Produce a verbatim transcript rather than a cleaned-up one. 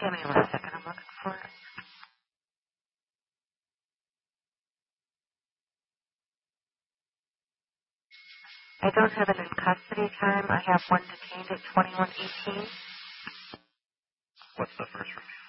Give me one second. I'm looking for it. I don't have an in custody time. I have one detained at twenty-one eighteen. What's the first review?